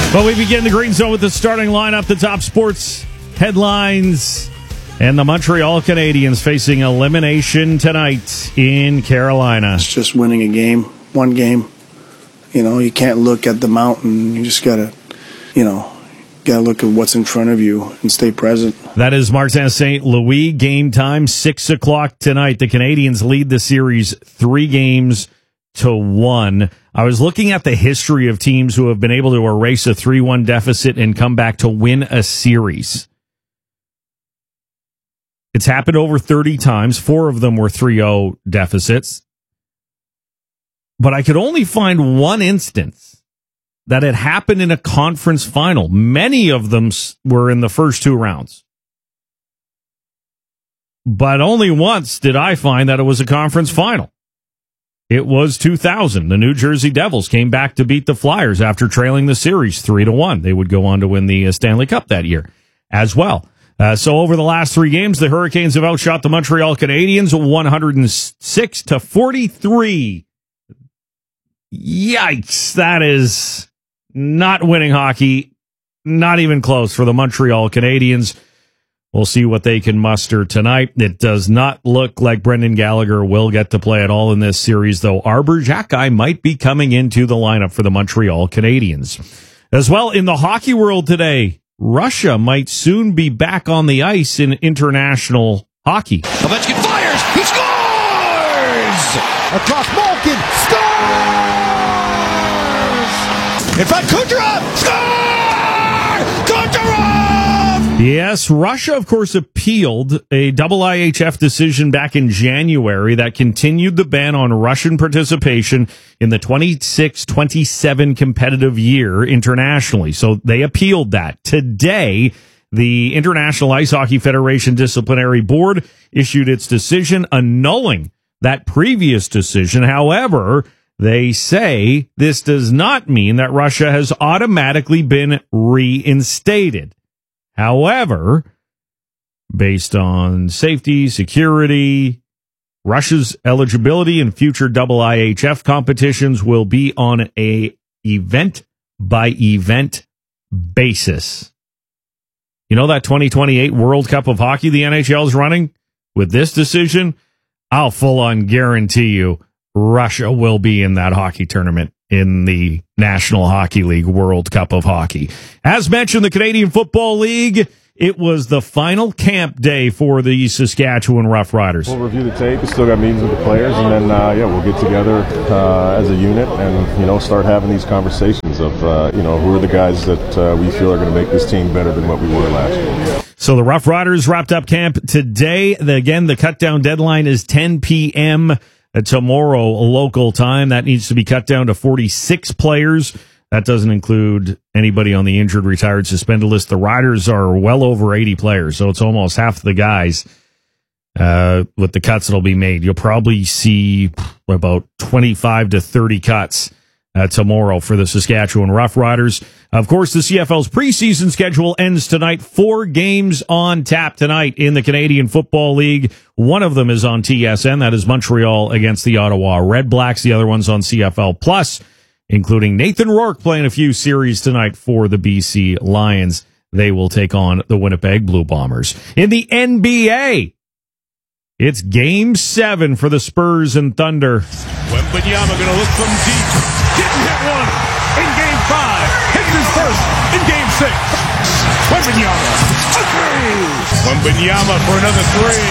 Well, we begin the Green Zone with the starting lineup, the top sports headlines, and the Montreal Canadiens facing elimination tonight in Carolina. It's just winning a game, one game. You know, you can't look at the mountain. You just got to, look at what's in front of you and stay present. That is Martin St. Louis. Game time, 6 o'clock tonight. The Canadiens lead the series 3-1. I was looking at the history of teams who have been able to erase a 3-1 deficit and come back to win a series. It's happened over 30 times. 4 of them were 3-0 deficits. But I could only find one instance that it happened in a conference final. Many of them were in the first 2 rounds. But only once did I find that it was a conference final. It was 2000. The New Jersey Devils came back to beat the Flyers after trailing the series 3-1. They would go on to win the Stanley Cup that year as well. So over the last 3 games, the Hurricanes have outshot the Montreal Canadiens 106-43. Yikes. That is not winning hockey. Not even close for the Montreal Canadiens. We'll see what they can muster tonight. It does not look like Brendan Gallagher will get to play at all in this series, though Arbor Xhekaj might be coming into the lineup for the Montreal Canadiens. As well, in the hockey world today, Russia might soon be back on the ice in international hockey. Ovechkin fires! He scores! Across Malkin! Scores! In front, Kucherov! Score! Kucherov! Yes, Russia, of course, appealed a IIHF decision back in January that continued the ban on Russian participation in the 26-27 competitive year internationally. So they appealed that. Today, the International Ice Hockey Federation Disciplinary Board issued its decision annulling that previous decision. However, they say this does not mean that Russia has automatically been reinstated. However, based on safety, security, Russia's eligibility in future IIHF competitions will be on a event-by-event basis. You know that 2028 World Cup of Hockey the NHL is running? With this decision, I'll full-on guarantee you Russia will be in that hockey tournament in the National Hockey League World Cup of Hockey. As mentioned, the Canadian Football League, it was the final camp day for the Saskatchewan Roughriders. We'll review the tape. We still got meetings with the players, and then we'll get together as a unit and start having these conversations of who are the guys that we feel are going to make this team better than what we were last year. So the Roughriders wrapped up camp today. Again, the cut-down deadline is 10 p.m. Tomorrow, local time. That needs to be cut down to 46 players. That doesn't include anybody on the injured, retired, suspended list. The Riders are well over 80 players, so it's almost half the guys with the cuts that'll be made. You'll probably see about 25 to 30 cuts tomorrow for the Saskatchewan Roughriders. Of course, the CFL's preseason schedule ends tonight. 4 games on tap tonight in the Canadian Football League. One of them is on TSN. That is Montreal against the Ottawa Red Blacks. The other one's on CFL Plus, including Nathan Rourke playing a few series tonight for the BC Lions. They will take on the Winnipeg Blue Bombers. In the NBA, it's Game 7 for the Spurs and Thunder. Wembanyama going to look from deep. Didn't hit one in Game 5. Hit his first in Game 6. Wembanyama, a 3. Wembanyama for another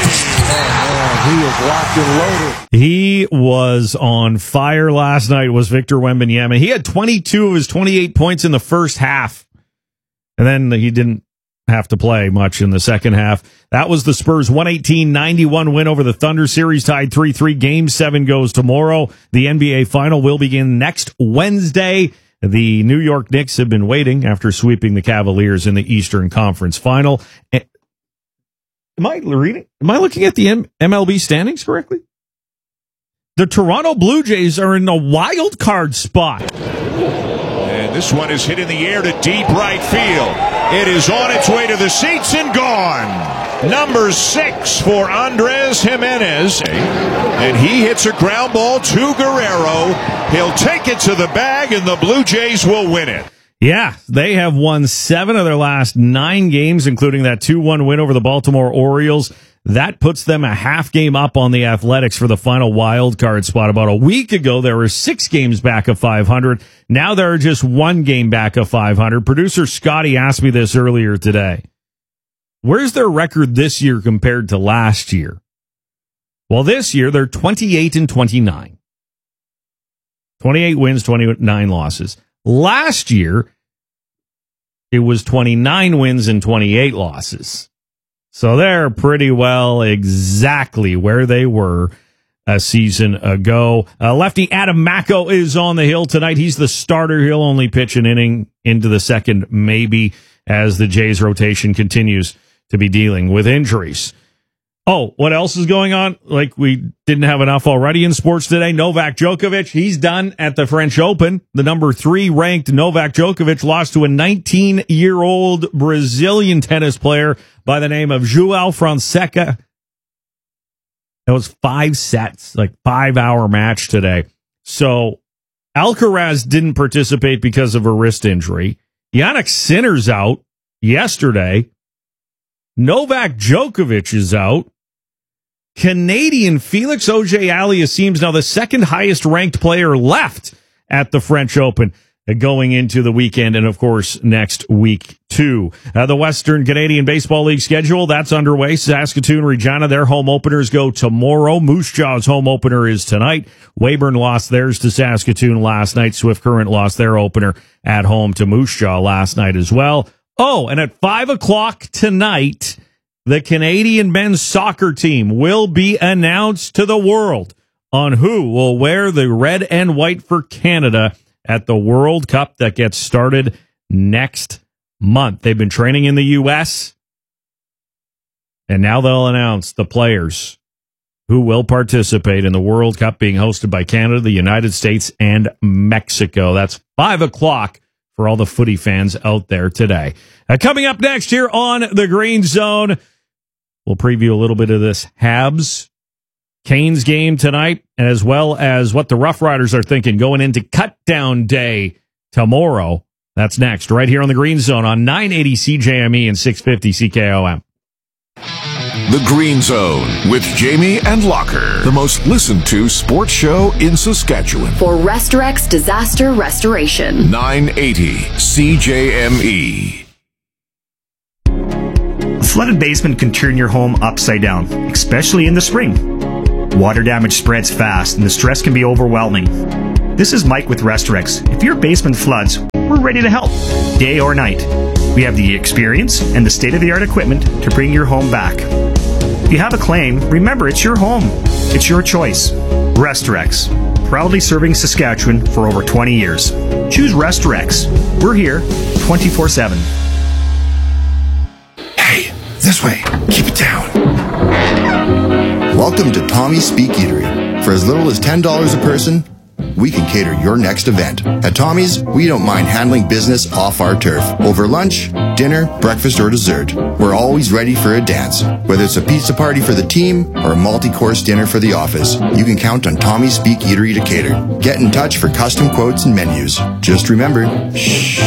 3. He is locked and loaded. He was on fire last night, was Victor Wembanyama. He had 22 of his 28 points in the first half. And then he didn't have to play much in the second half. That was the Spurs' 118-91 win over the Thunder. Series tied 3-3. Game 7 goes tomorrow. The NBA Final will begin next Wednesday. The New York Knicks have been waiting after sweeping the Cavaliers in the Eastern Conference Final. Am I looking at the MLB standings correctly? The Toronto Blue Jays are in a wild card spot. And this one is hit in the air to deep right field. It is on its way to the seats and gone. Number 6 for Andres Jimenez. And he hits a ground ball to Guerrero. He'll take it to the bag, and the Blue Jays will win it. Yeah, they have won 7 of their last 9 games, including that 2-1 win over the Baltimore Orioles. That puts them a half game up on the Athletics for the final wild card spot. About a week ago, there were 6 games back of 500. Now there are just 1 game back of 500. Producer Scotty asked me this earlier today. Where's their record this year compared to last year? Well, this year they're 28-29. 28 wins, 29 losses. Last year, it was 29 wins and 28 losses. So they're pretty well exactly where they were a season ago. Lefty Adam Macko is on the hill tonight. He's the starter. He'll only pitch an inning into the second, maybe, as the Jays rotation continues to be dealing with injuries. Oh, what else is going on? Like we didn't have enough already in sports today. Novak Djokovic, he's done at the French Open. The number 3 ranked Novak Djokovic lost to a 19-year-old Brazilian tennis player by the name of João Fonseca. That was 5 sets, like 5-hour match today. So Alcaraz didn't participate because of a wrist injury. Jannik Sinner's out yesterday. Novak Djokovic is out. Canadian Felix Auger-Aliassime's now the second highest ranked player left at the French Open going into the weekend and, of course, next week, too. The Western Canadian Baseball League schedule, that's underway. Saskatoon, Regina, their home openers go tomorrow. Moose Jaw's home opener is tonight. Weyburn lost theirs to Saskatoon last night. Swift Current lost their opener at home to Moose Jaw last night as well. Oh, and at 5 o'clock tonight, the Canadian men's soccer team will be announced to the world on who will wear the red and white for Canada at the World Cup that gets started next month. They've been training in the U.S., and now they'll announce the players who will participate in the World Cup being hosted by Canada, the United States, and Mexico. That's 5 o'clock for all the footy fans out there today. Coming up next here on the Green Zone, we'll preview a little bit of this Habs Canes game tonight, as well as what the Rough Riders are thinking going into Cutdown Day tomorrow. That's next, right here on the Green Zone on 980 CJME and 650 CKOM. The Green Zone with Jamie and Locker, the most listened to sports show in Saskatchewan. For Restorex Disaster Restoration. 980 CJME. A flooded basement can turn your home upside down, especially in the spring. Water damage spreads fast and the stress can be overwhelming. This is Mike with Restorex. If your basement floods, we're ready to help, day or night. We have the experience and the state-of-the-art equipment to bring your home back. If you have a claim, remember it's your home. It's your choice. Restorex, proudly serving Saskatchewan for over 20 years. Choose Restorex. We're here 24/7. Hey, this way. Keep it down. Welcome to Tommy's Speak Eatery. For as little as $10 a person, we can cater your next event. At Tommy's, we don't mind handling business off our turf. Over lunch, dinner, breakfast, or dessert, we're always ready for a dance. Whether it's a pizza party for the team or a multi-course dinner for the office, you can count on Tommy's Speak Eatery to cater. Get in touch for custom quotes and menus. Just remember, shh.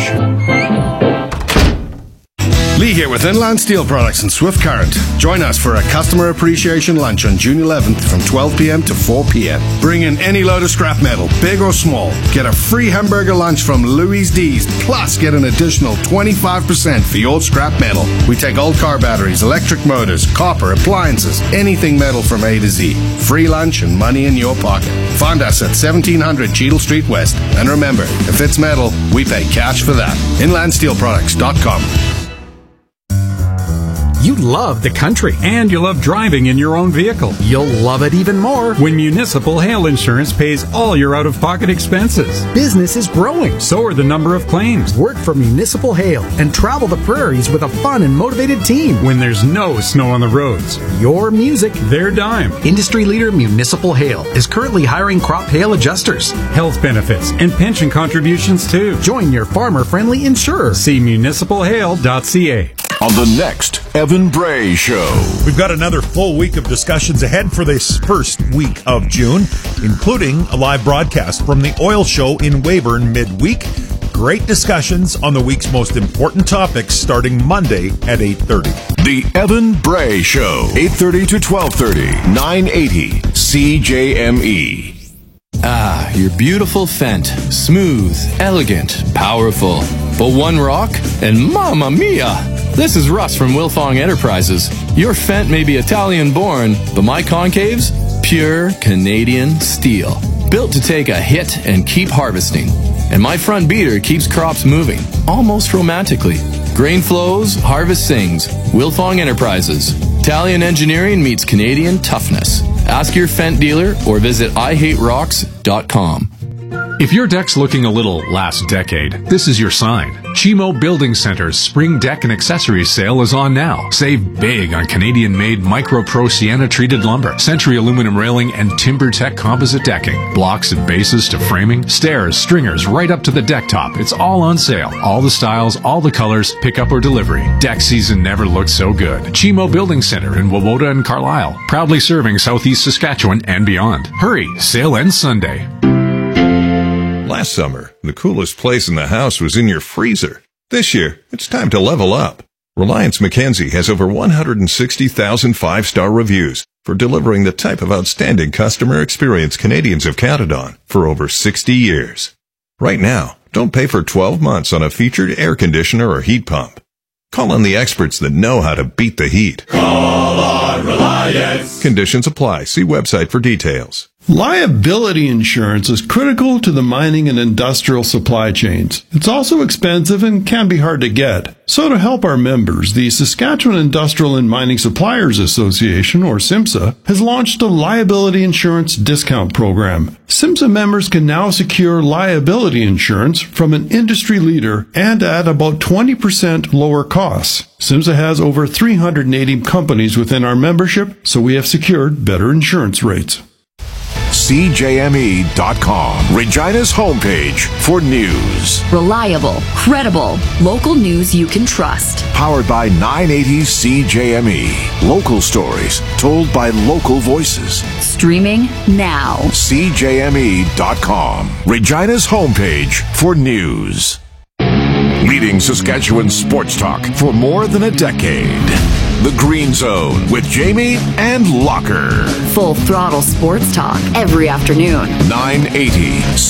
Lee here with Inland Steel Products and Swift Current. Join us for a customer appreciation lunch on June 11th from 12 p.m. to 4 p.m. Bring in any load of scrap metal, big or small. Get a free hamburger lunch from Louis D's, plus get an additional 25% for your scrap metal. We take old car batteries, electric motors, copper, appliances, anything metal from A to Z. Free lunch and money in your pocket. Find us at 1700 Cheadle Street West. And remember, if it's metal, we pay cash for that. InlandSteelProducts.com. You love the country, and you love driving in your own vehicle. You'll love it even more when Municipal Hail Insurance pays all your out-of-pocket expenses. Business is growing, so are the number of claims. Work for Municipal Hail and travel the prairies with a fun and motivated team. When there's no snow on the roads, your music, their dime. Industry leader Municipal Hail is currently hiring crop hail adjusters, health benefits, and pension contributions too. Join your farmer-friendly insurer. See municipalhail.ca. On the next Evan Bray Show. We've got another full week of discussions ahead for this first week of June, including a live broadcast from the oil show in Weyburn midweek. great discussions on the week's most important topics starting Monday at 8:30. The Evan Bray Show, 8:30 to 12:30, 980 CJME. Ah, your beautiful Fendt. Smooth, elegant, powerful. But one rock, and mamma mia! This is Russ from Wilfong Enterprises. Your Fendt may be Italian-born, but my concaves? Pure Canadian steel. Built to take a hit and keep harvesting. And my front beater keeps crops moving, almost romantically. Grain flows, harvest sings. Wilfong Enterprises. Italian engineering meets Canadian toughness. Ask your Fendt dealer or visit IHateRocks.com. If your deck's looking a little last decade, this is your sign. Chimo Building Center's Spring Deck and Accessories sale is on now. Save big on Canadian-made Micro Pro Sienna-treated lumber, Century aluminum railing, and TimberTech composite decking. Blocks and bases to framing, stairs, stringers, right up to the deck top. It's all on sale. All the styles, all the colors, pickup or delivery. Deck season never looked so good. Chimo Building Center in Wawota and Carlisle. Proudly serving Southeast Saskatchewan and beyond. Hurry, sale ends Sunday. Last summer, the coolest place in the house was in your freezer. This year, it's time to level up. Reliance Mackenzie has over 160,000 five-star reviews for delivering the type of outstanding customer experience Canadians have counted on for over 60 years. Right now, don't pay for 12 months on a featured air conditioner or heat pump. Call on the experts that know how to beat the heat. Call on Reliance. Conditions apply. See website for details. Liability insurance is critical to the mining and industrial supply chains. It's also expensive and can be hard to get. So to help our members, the Saskatchewan Industrial and Mining Suppliers Association, or SIMSA, has launched a liability insurance discount program. SIMSA members can now secure liability insurance from an industry leader and at about 20% lower costs. SIMSA has over 380 companies within our membership, so we have secured better insurance rates. CJME.com, Regina's homepage for news. Reliable, credible, local news you can trust. Powered by 980 CJME. Local stories told by local voices. Streaming now. CJME.com, Regina's homepage for news. Leading Saskatchewan sports talk for more than a decade. The Green Zone with Jamie and Locker. Full throttle sports talk every afternoon. 980